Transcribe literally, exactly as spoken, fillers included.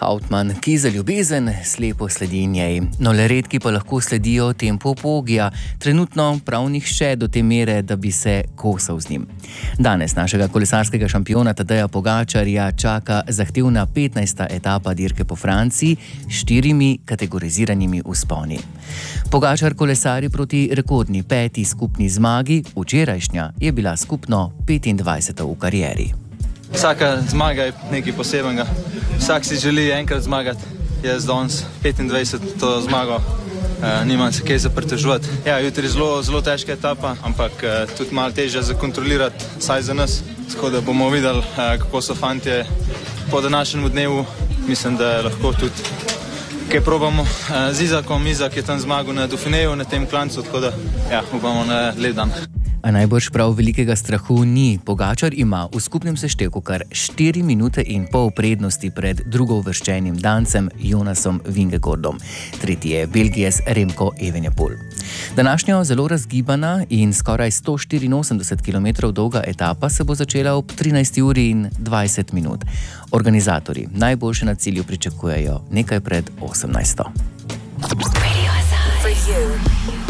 Hauptmann, ki za ljubezen slepo sledi njej. No, le redki pa lahko sledijo tempu Pogija, trenutno prav nihče do te mere, da bi se kosal z njim. Danes našega kolesarskega šampiona Tadeja Pogačarja čaka zahtevna petnajsta etapa dirke po Franciji s štirimi kategoriziranimi vzponi. Pogačar kolesari proti rekordni peti skupni zmagi, včerajšnja je bila skupno petindvajseta v karieri. Vsaka zmaga je nekaj posebenega. Vsak si želi enkrat zmagati. Jaz danes petindvajseto zmago, eh, nimam se kaj za preteževati. Ja, jutri je zelo, zelo težka etapa, ampak eh, tudi malo težje za kontrolirati, saj za nas. Tako da bomo videli, eh, kako so fantje po današnjem dnevu. Mislim, da lahko tudi kaj probamo eh, z Izakom. Izak je tam zmagal na Dauphineju, na tem klancu, tako da ja, upamo na lep dan. A najbrž prav velikega strahu ni. Pogačar ima v skupnem seštevku kar štiri minute in pol prednosti pred drugouvrščenim Dancem Jonasom Vingegaardom. Tretji je Belgijec Remco Evenepoel. Današnja zelo razgibana in skoraj sto štiriinosemdeset kilometrov dolga etapa se bo začela ob trinajsti uri in dvajset minut. Organizatorji najboljše na cilju pričakujejo nekaj pred osemnajsto.